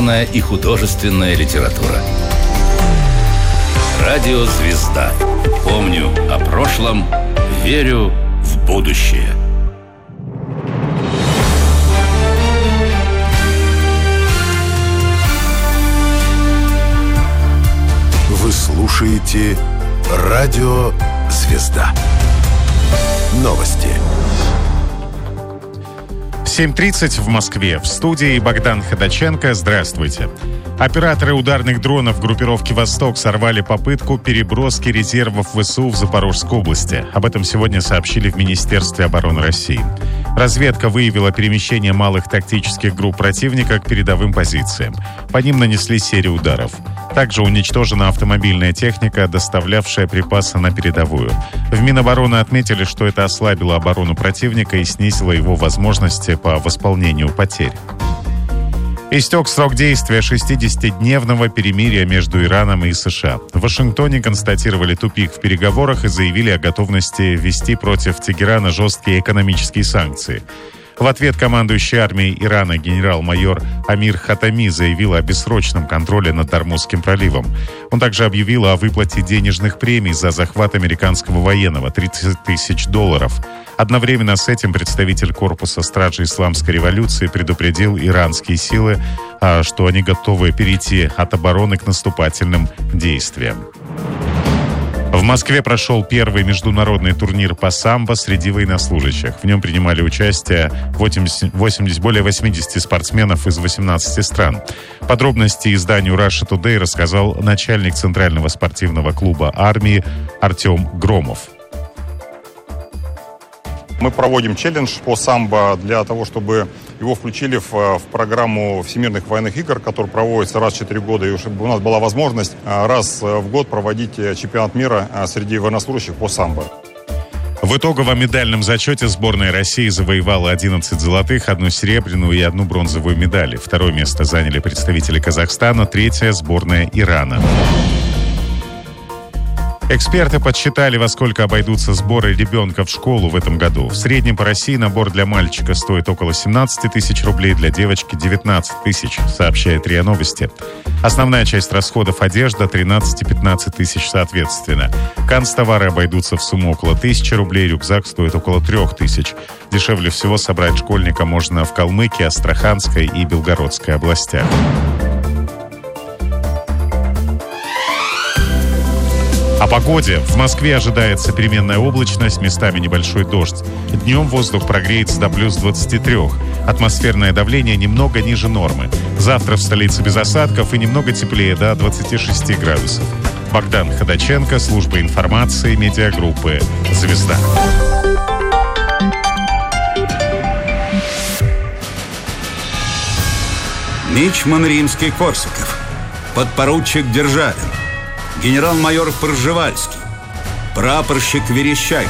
популярная и художественная литература. Радио «Звезда». Помню о прошлом, верю в будущее. Вы слушаете Радио «Звезда». Новости. 7:30 в Москве. В студии Богдан Ходаченко. Здравствуйте. Операторы ударных дронов группировки «Восток» сорвали попытку переброски резервов ВСУ в Запорожской области. Об этом сегодня сообщили в Министерстве обороны России. Разведка выявила перемещение малых тактических групп противника к передовым позициям. По ним нанесли серию ударов. Также уничтожена автомобильная техника, доставлявшая припасы на передовую. В Минобороны отметили, что это ослабило оборону противника и снизило его возможности по восполнению потерь. Истек срок действия 60-дневного перемирия между Ираном и США. В Вашингтоне констатировали тупик в переговорах и заявили о готовности ввести против Тегерана жесткие экономические санкции. В ответ командующий армией Ирана генерал-майор Амир Хатами заявил о бессрочном контроле над Ормузским проливом. Он также объявил о выплате денежных премий за захват американского военного – $30 тысяч. Одновременно с этим представитель корпуса стражи исламской революции предупредил иранские силы, что они готовы перейти от обороны к наступательным действиям. В Москве прошел первый международный турнир по самбо среди военнослужащих. В нем принимали участие более 80 спортсменов из 18 стран. Подробности изданию Russia Today рассказал начальник Центрального спортивного клуба армии Артем Громов. Мы проводим челлендж по самбо для того, чтобы его включили в программу Всемирных военных игр, который проводится раз в 4 года, и чтобы у нас была возможность раз в год проводить чемпионат мира среди военнослужащих по самбо. В итоговом медальном зачете сборная России завоевала 11 золотых, 1 серебряную и 1 бронзовую медали. Второе место заняли представители Казахстана, третье – сборная Ирана. Эксперты подсчитали, во сколько обойдутся сборы ребенка в школу в этом году. В среднем по России набор для мальчика стоит около 17 тысяч рублей, для девочки 19 тысяч, сообщает РИА Новости. Основная часть расходов – одежда, 13 и 15 тысяч соответственно. Канцтовары обойдутся в сумму около 1000 рублей, рюкзак стоит около 3000. Дешевле всего собрать школьника можно в Калмыкии, Астраханской и Белгородской областях. О погоде. В Москве ожидается переменная облачность, местами небольшой дождь. Днем воздух прогреется до плюс 23. Атмосферное давление немного ниже нормы. Завтра в столице без осадков и немного теплее, до 26 градусов. Богдан Ходаченко, служба информации, медиагруппы «Звезда». Мичман Римский-Корсаков, подпоручик Державин, генерал-майор Пржевальский, прапорщик Верещагин.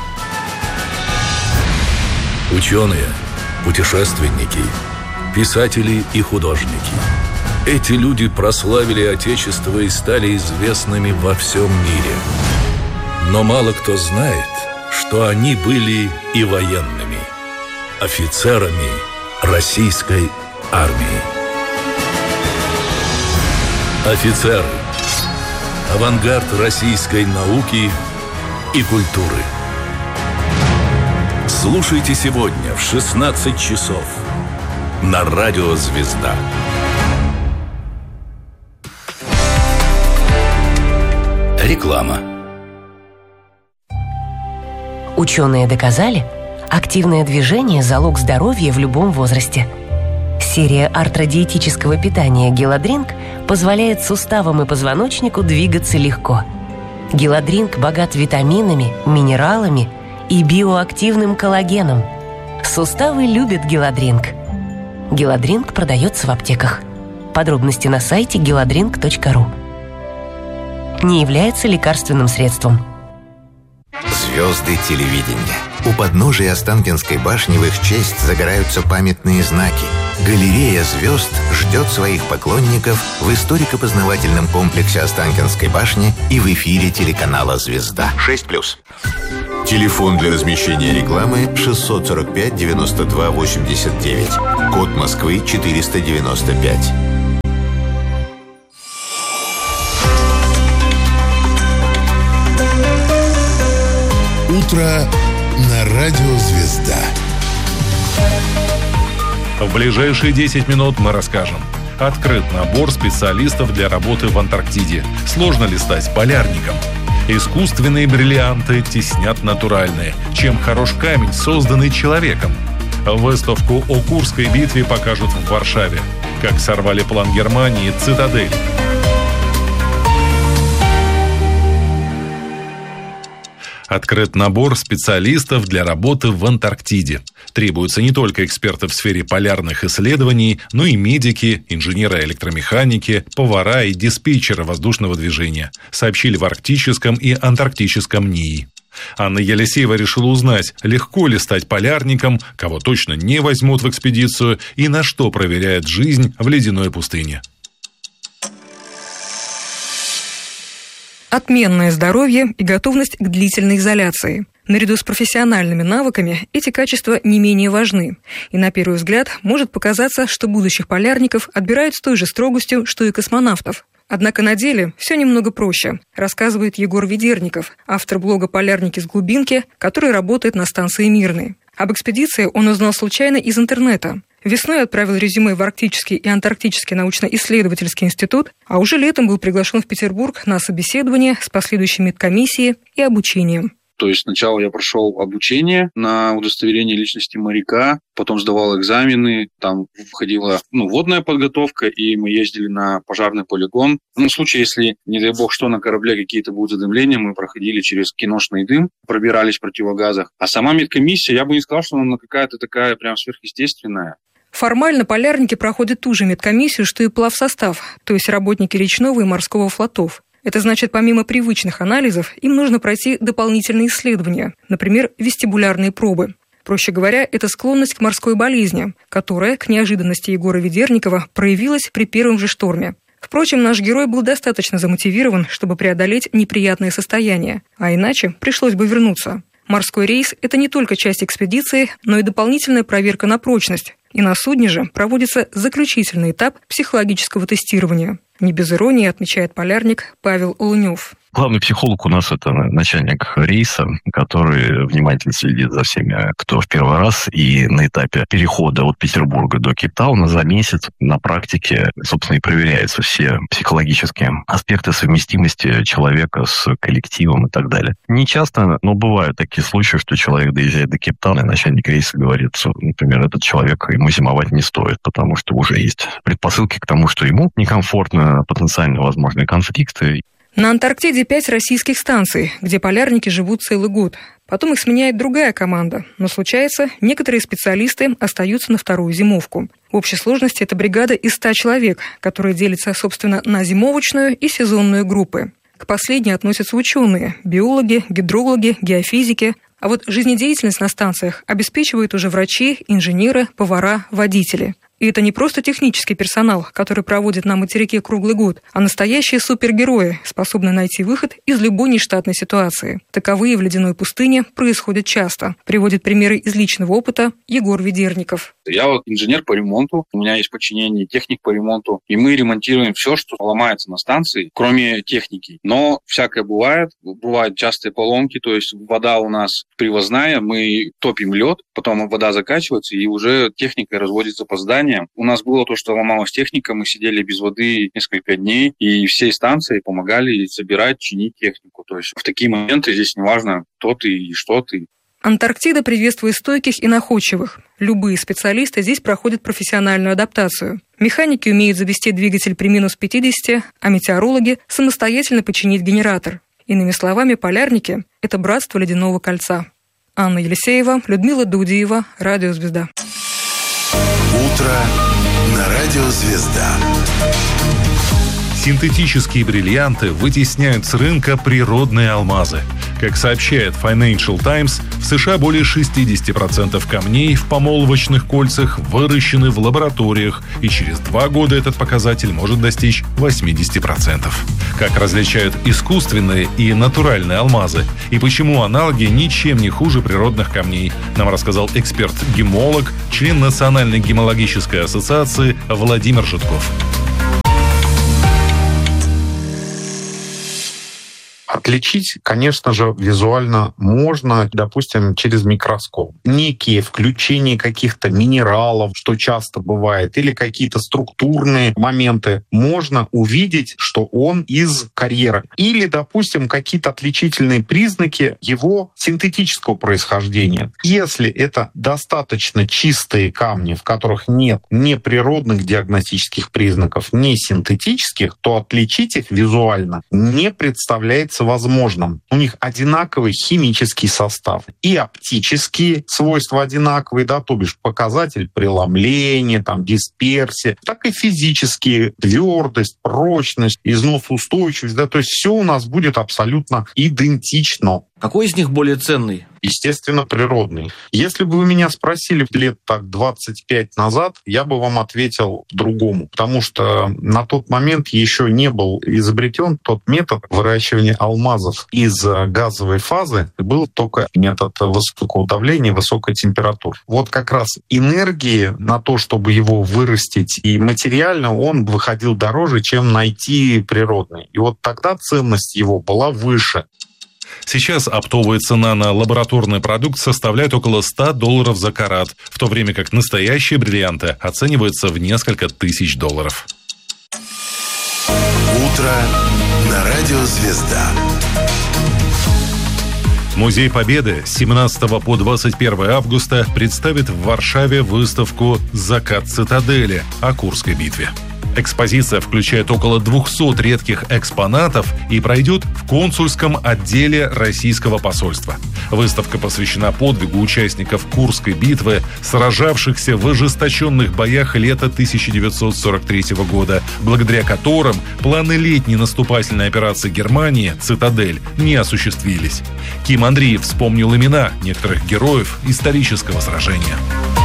Ученые, путешественники, писатели и художники. Эти люди прославили Отечество и стали известными во всем мире. Но мало кто знает, что они были и военными, офицерами российской армии. Офицеры – авангард российской науки и культуры. Слушайте сегодня в 16 часов на Радио «Звезда». Реклама. Ученые доказали, активное движение – залог здоровья в любом возрасте. Серия артродиетического питания «Геладринк» позволяет суставам и позвоночнику двигаться легко. «Геладринк» богат витаминами, минералами и биоактивным коллагеном. Суставы любят «Геладринк». «Геладринк» продается в аптеках. Подробности на сайте geladrink.ru. Не является лекарственным средством. Звезды телевидения. У подножия Останкинской башни в их честь загораются памятные знаки. Галерея звезд ждет своих поклонников в историко-познавательном комплексе Останкинской башни и в эфире телеканала «Звезда». 6+. Телефон для размещения рекламы 645 92 89. Код Москвы 495. утро на Радио Звезда. В ближайшие 10 минут мы расскажем. Открыт набор специалистов для работы в Антарктиде. Сложно ли стать полярником? Искусственные бриллианты теснят натуральные. Чем хорош камень, созданный человеком? Выставку о Курской битве покажут в Варшаве. Как сорвали план Германии «Цитадель». Открыт набор специалистов для работы в Антарктиде. Требуются не только эксперты в сфере полярных исследований, но и медики, инженеры-электромеханики, повара и диспетчеры воздушного движения, сообщили в Арктическом и Антарктическом НИИ. Анна Елисеева решила узнать, легко ли стать полярником, кого точно не возьмут в экспедицию и на что проверяет жизнь в ледяной пустыне. Отменное здоровье и готовность к длительной изоляции. Наряду с профессиональными навыками эти качества не менее важны. И на первый взгляд может показаться, что будущих полярников отбирают с той же строгостью, что и космонавтов. Однако на деле все немного проще, рассказывает Егор Ведерников, автор блога «Полярники с глубинки», который работает на станции Мирной. Об экспедиции он узнал случайно из интернета. Весной отправил резюме в Арктический и Антарктический научно-исследовательский институт, а уже летом был приглашен в Петербург на собеседование с последующей медкомиссией и обучением. То есть сначала я прошел обучение на удостоверение личности моряка, потом сдавал экзамены, там входила водная подготовка, и мы ездили на пожарный полигон. В случае, если, не дай бог, что на корабле какие-то будут задымления, мы проходили через киношный дым, пробирались в противогазах. А сама медкомиссия, я бы не сказал, что она какая-то такая прям сверхъестественная. Формально полярники проходят ту же медкомиссию, что и плавсостав, то есть работники речного и морского флотов. Это значит, помимо привычных анализов, им нужно пройти дополнительные исследования, например, вестибулярные пробы. Проще говоря, это склонность к морской болезни, которая, к неожиданности Егора Ведерникова, проявилась при первом же шторме. Впрочем, наш герой был достаточно замотивирован, чтобы преодолеть неприятное состояние, а иначе пришлось бы вернуться. Морской рейс – это не только часть экспедиции, но и дополнительная проверка на прочность. И на судне же проводится заключительный этап психологического тестирования. Не без иронии отмечает полярник Павел Лунев. Главный психолог у нас – это начальник рейса, который внимательно следит за всеми, кто в первый раз. И на этапе перехода от Петербурга до Кейптауна за месяц на практике, собственно, и проверяются все психологические аспекты совместимости человека с коллективом и так далее. Не часто, но бывают такие случаи, что человек доезжает до Кейптауна, и начальник рейса говорит, что, например, этот человек, ему зимовать не стоит, потому что уже есть предпосылки к тому, что ему некомфортно, потенциально возможные конфликты. На Антарктиде 5 российских станций, где полярники живут целый год. Потом их сменяет другая команда. Но случается, некоторые специалисты остаются на вторую зимовку. В общей сложности это бригада из 100 человек, которая делится, собственно, на зимовочную и сезонную группы. К последней относятся ученые, биологи, гидрологи, геофизики. А вот жизнедеятельность на станциях обеспечивают уже врачи, инженеры, повара, водители. И это не просто технический персонал, который проводит на материке круглый год, а настоящие супергерои, способные найти выход из любой нештатной ситуации. Таковые в ледяной пустыне происходят часто. Приводит примеры из личного опыта Егор Ведерников. Я инженер по ремонту, у меня есть подчинение, техник по ремонту, и мы ремонтируем все, что ломается на станции, кроме техники. Но всякое бывает, бывают частые поломки, то есть вода у нас привозная, мы топим лед, потом вода закачивается, и уже техника разводится по зданию. У нас было то, что ломалась техника, мы сидели без воды несколько дней, и всей станции помогали собирать, чинить технику. То есть в такие моменты здесь неважно, кто ты и что ты. Антарктида приветствует стойких и находчивых. Любые специалисты здесь проходят профессиональную адаптацию. Механики умеют завести двигатель при минус 50, а метеорологи самостоятельно починить генератор. Иными словами, полярники – это братство ледяного кольца. Анна Елисеева, Людмила Дудиева, Радио Звезда. Утро на Радио Звезда. Синтетические бриллианты вытесняют с рынка природные алмазы. Как сообщает Financial Times, в США более 60% камней в помолвочных кольцах выращены в лабораториях, и через 2 года этот показатель может достичь 80%. Как различают искусственные и натуральные алмазы, и почему аналоги ничем не хуже природных камней, нам рассказал эксперт-гемолог, член Национальной гемологической ассоциации Владимир Житков. Отличить, конечно же, визуально можно, допустим, через микроскоп. Некие включения каких-то минералов, что часто бывает, или какие-то структурные моменты, можно увидеть, что он из карьера. Или, допустим, какие-то отличительные признаки его синтетического происхождения. Если это достаточно чистые камни, в которых нет ни природных диагностических признаков, ни синтетических, то отличить их визуально не представляется возможным. У них одинаковый химический состав. И оптические свойства одинаковые, да, то бишь показатель преломления, там, дисперсия, так и физические, твердость, прочность, износоустойчивость, да, то есть все у нас будет абсолютно идентично. Какой из них более ценный? Естественно, природный. Если бы вы меня спросили лет так 25 назад, я бы вам ответил по-другому, потому что на тот момент еще не был изобретен тот метод выращивания алмазов из газовой фазы, был только метод высокого давления, высокой температуры. Вот как раз энергии на то, чтобы его вырастить, и материально он выходил дороже, чем найти природный. И вот тогда ценность его была выше. Сейчас оптовая цена на лабораторный продукт составляет около $100 за карат, в то время как настоящие бриллианты оцениваются в несколько тысяч долларов. Утро на радио «Звезда». Музей Победы с 17 по 21 августа представит в Варшаве выставку «Закат цитадели» о Курской битве. Экспозиция включает около 200 редких экспонатов и пройдет в консульском отделе российского посольства. Выставка посвящена подвигу участников Курской битвы, сражавшихся в ожесточенных боях лета 1943 года, благодаря которым планы летней наступательной операции Германии «Цитадель» не осуществились. Ким Андреев вспомнил имена некоторых героев исторического сражения.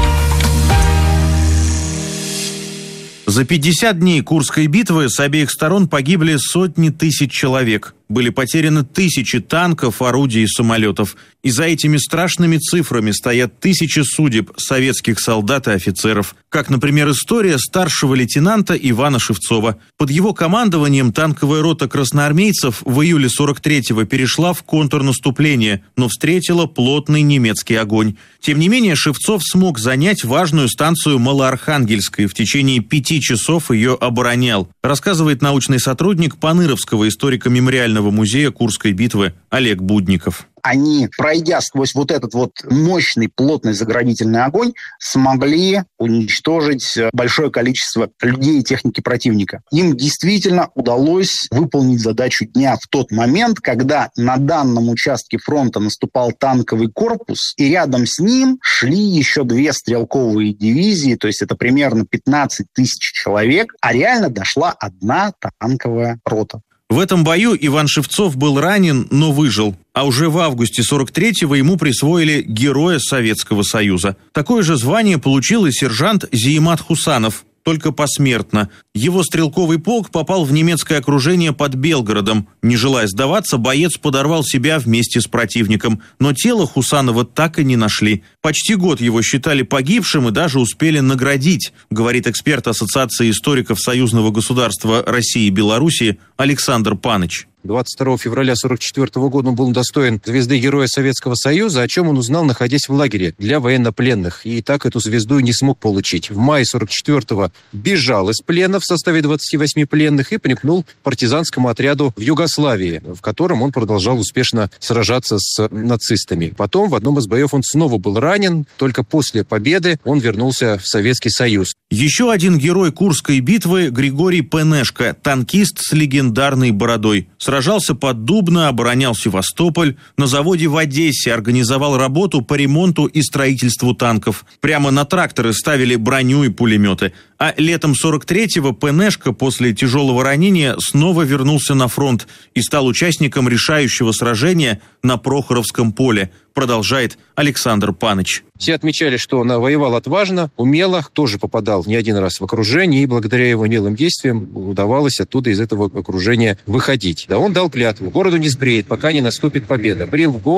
За 50 дней Курской битвы с обеих сторон погибли сотни тысяч человек. Были потеряны тысячи танков, орудий и самолетов. И за этими страшными цифрами стоят тысячи судеб советских солдат и офицеров. Как, например, история старшего лейтенанта Ивана Шевцова. Под его командованием танковая рота красноармейцев в июле 43-го перешла в контрнаступление, но встретила плотный немецкий огонь. Тем не менее, Шевцов смог занять важную станцию Малоархангельска и в течение 5 часов ее оборонял, рассказывает научный сотрудник Паныровского историко-мемориального музея Курской битвы Олег Будников. Они, пройдя сквозь вот этот вот мощный, плотный заградительный огонь, смогли уничтожить большое количество людей и техники противника. Им действительно удалось выполнить задачу дня в тот момент, когда на данном участке фронта наступал танковый корпус, и рядом с ним шли еще 2 стрелковые дивизии, то есть это примерно 15 тысяч человек, а реально дошла 1 танковая рота. В этом бою Иван Шевцов был ранен, но выжил. А уже в августе 43-го ему присвоили Героя Советского Союза. Такое же звание получил и сержант Зиимат Хусанов, только посмертно. Его стрелковый полк попал в немецкое окружение под Белгородом. Не желая сдаваться, боец подорвал себя вместе с противником. Но тело Хусанова так и не нашли. Почти год его считали погибшим и даже успели наградить, говорит эксперт Ассоциации историков союзного государства России и Белоруссии Александр Паныч. 22 февраля 1944 года он был удостоен звезды Героя Советского Союза, о чем он узнал, находясь в лагере для военнопленных. И так эту звезду не смог получить. В мае 1944-го бежал из плена в составе 28 пленных и примкнул к партизанскому отряду в Югославии, в котором он продолжал успешно сражаться с нацистами. Потом в одном из боев он снова был ранен. Только после победы он вернулся в Советский Союз. Еще один герой Курской битвы – Григорий Пенешко, танкист с легендарной бородой. Сражался под Дубно, оборонял Севастополь, на заводе в Одессе организовал работу по ремонту и строительству танков. Прямо на тракторы ставили броню и пулеметы. А летом 43-го Пенешко после тяжелого ранения снова вернулся на фронт и стал участником решающего сражения на Прохоровском поле, продолжает Александр Паныч. Все отмечали, что он воевал отважно, умело, тоже попадал не один раз в окружение, и благодаря его умелым действиям удавалось оттуда, из этого окружения, выходить. Да, он дал клятву: городу не сбреет, пока не наступит победа. Брил в голову,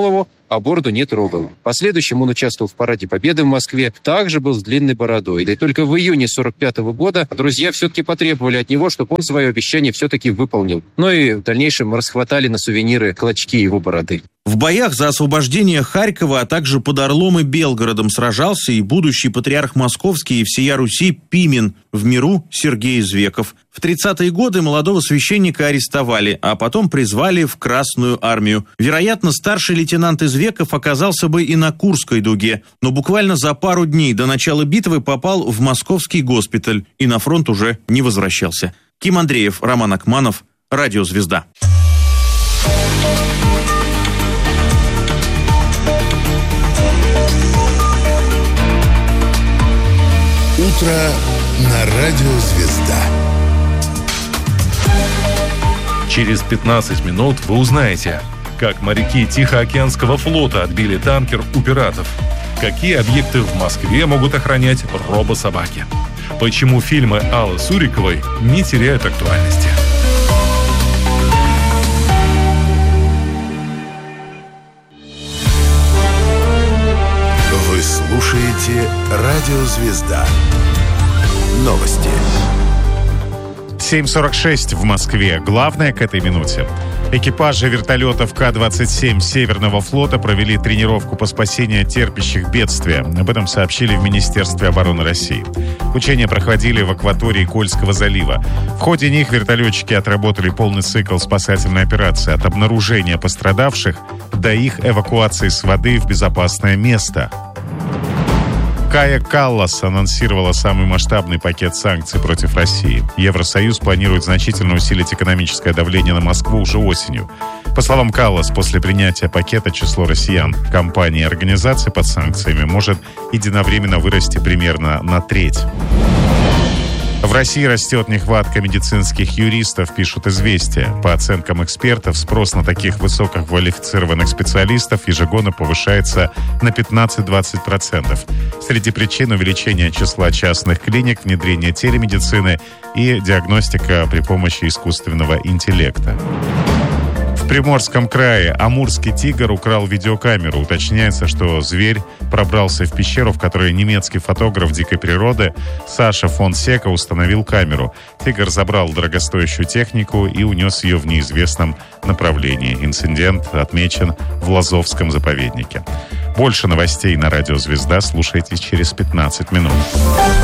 а бороду не трогал. В последующем он участвовал в Параде Победы в Москве, также был с длинной бородой. И только в июне 1945 года друзья все-таки потребовали от него, чтобы он свое обещание все-таки выполнил. Ну и в дальнейшем расхватали на сувениры клочки его бороды. В боях за освобождение Харькова, а также под Орлом и Белгородом сражался и будущий патриарх Московский и всея Руси Пимен, в миру Сергей Извеков. В 30-е годы молодого священника арестовали, а потом призвали в Красную армию. Вероятно, старший лейтенант Извеков оказался бы и на Курской дуге, но буквально за пару дней до начала битвы попал в московский госпиталь и на фронт уже не возвращался. Ким Андреев, Роман Акманов, Радио «Звезда». Утро на Радио «Звезда». Через 15 минут вы узнаете, как моряки Тихоокеанского флота отбили танкер у пиратов, какие объекты в Москве могут охранять робособаки, почему фильмы Аллы Суриковой не теряют актуальности. Вы слушаете Радио «Звезда». Новости. 7:46 в Москве. Главное к этой минуте. Экипажи вертолетов К-27 Северного флота провели тренировку по спасению терпящих бедствия. Об этом сообщили в Министерстве обороны России. Учения проходили в акватории Кольского залива. В ходе них вертолетчики отработали полный цикл спасательной операции от обнаружения пострадавших до их эвакуации с воды в безопасное место. Кая Каллас анонсировала самый масштабный пакет санкций против России. Евросоюз планирует значительно усилить экономическое давление на Москву уже осенью. По словам Каллас, после принятия пакета число россиян, компаний и организаций под санкциями может единовременно вырасти примерно на треть. В России растет нехватка медицинских юристов, пишут «Известия». По оценкам экспертов, спрос на таких высококвалифицированных специалистов ежегодно повышается на 15-20%. Среди причин увеличения числа частных клиник, внедрение телемедицины и диагностика при помощи искусственного интеллекта. В Приморском крае амурский тигр украл видеокамеру. Уточняется, что зверь пробрался в пещеру, в которой немецкий фотограф дикой природы Саша фон Сека установил камеру. Тигр забрал дорогостоящую технику и унес ее в неизвестном направлении. Инцидент отмечен в Лазовском заповеднике. Больше новостей на Радио «Звезда» слушайте через 15 минут.